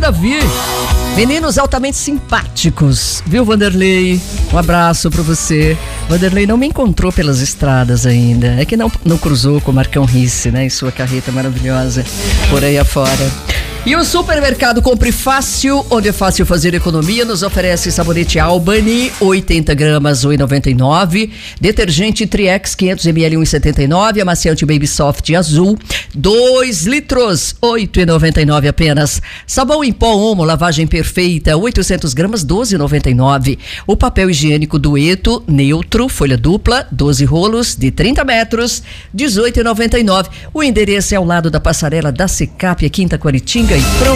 Davi. Meninos altamente simpáticos, viu, Vanderlei? Um abraço pra você. Vanderlei não me encontrou pelas estradas ainda. É que não cruzou com o Marcão Risse, né? Em sua carreta maravilhosa por aí afora. E o supermercado Compre Fácil, onde é fácil fazer economia, nos oferece sabonete Albany, 80 gramas, R$ 8,99. Detergente Triex, 500 ml, R$ 1,79. Amaciante Baby Soft azul, 2 litros, R$ 8,99 apenas. Sabão em pó Omo, lavagem perfeita, 800 gramas, R$ 12,99. O papel higiênico Dueto, neutro, folha dupla, 12 rolos, de 30 metros, R$ 18,99. O endereço é ao lado da passarela da Secap, Quinta Quaritinga, e pronto.